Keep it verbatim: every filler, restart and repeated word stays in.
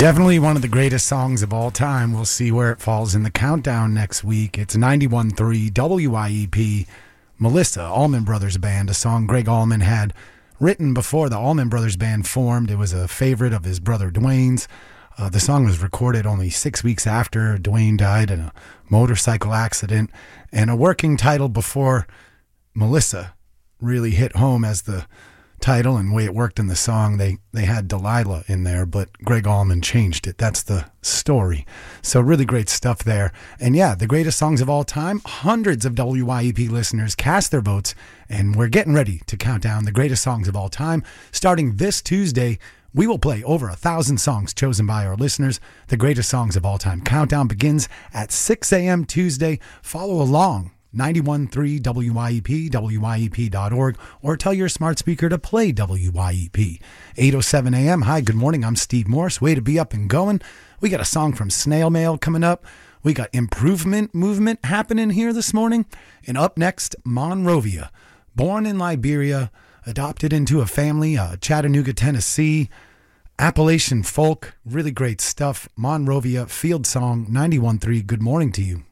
Definitely one of the greatest songs of all time. We'll see where it falls in the countdown next week. It's ninety-one point three W I E P, Melissa, Allman Brothers Band, a song Gregg Allman had written before the Allman Brothers Band formed. It was a favorite of his brother Dwayne's. Uh, the song was recorded only six weeks after Dwayne died in a motorcycle accident, and a working title before Melissa really hit home as the title and way it worked in the song. They they had Delilah in there, but Gregg Allman changed it. That's the story. So really great stuff there. And yeah, the greatest songs of all time. Hundreds of W I E P listeners cast their votes, and we're getting ready to count down the greatest songs of all time. Starting this Tuesday, we will play over a thousand songs chosen by our listeners. The greatest songs of all time countdown begins at six a.m. Tuesday. Follow along. ninety-one point three W I E P, W I E P dot org, or tell your smart speaker to play W I E P. eight oh seven a.m. Hi, good morning. I'm Steve Morse. Way to be up and going. We got a song from Snail Mail coming up. We got Improvement Movement happening here this morning. And up next, Monrovia. Born in Liberia, adopted into a family, uh, Chattanooga, Tennessee. Appalachian folk, really great stuff. Monrovia, Field Song, ninety-one point three. Good morning to you.